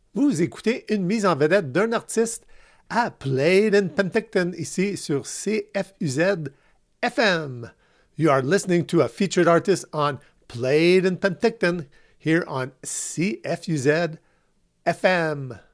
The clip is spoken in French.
Vous écoutez une mise en vedette d'un artiste à Played in Penticton, ici sur CFUZ FM. You are listening to a featured artist on Played in Penticton here on CFUZ FM.